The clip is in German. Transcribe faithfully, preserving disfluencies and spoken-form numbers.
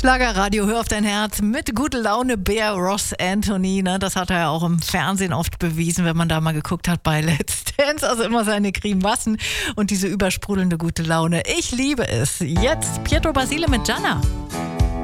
Schlagerradio, hör auf dein Herz mit gute Laune, Bär Ross Anthony. Ne? Das hat er ja auch im Fernsehen oft bewiesen, wenn man da mal geguckt hat bei Let's Dance. Also immer seine Grimassen und diese übersprudelnde gute Laune. Ich liebe es. Jetzt Pietro Basile mit Gianna.